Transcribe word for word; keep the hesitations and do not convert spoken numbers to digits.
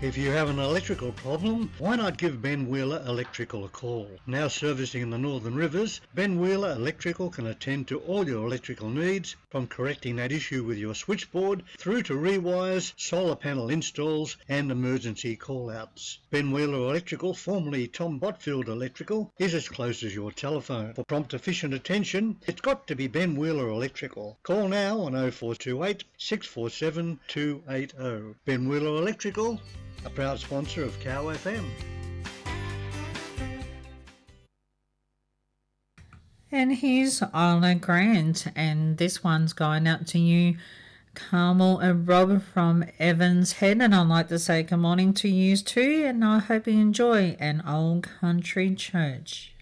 If you have an electrical problem, why not give Ben Wheeler Electrical a call? Now servicing in the Northern Rivers, Ben Wheeler Electrical can attend to all your electrical needs, from correcting that issue with your switchboard through to rewires, solar panel installs and emergency call-outs. Ben Wheeler Electrical, formerly Tom Botfield Electrical, is as close as your telephone. For prompt efficient attention, it's got to be Ben Wheeler Electrical. Call now on oh four two eight, six four seven, two eight oh. Ben Wheeler Electrical, a proud sponsor of Cow F M. And here's Isla Grant, and this one's going out to you, Carmel and Rob from Evans Head, and I'd like to say good morning to you too, and I hope you enjoy An Old Country Church.